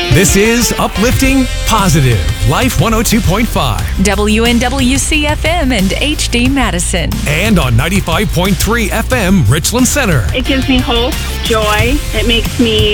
This is Uplifting Positive, Life 102.5. WNWC-FM and HD Madison. And on 95.3 FM, Richland Center. It gives me hope, joy. It makes me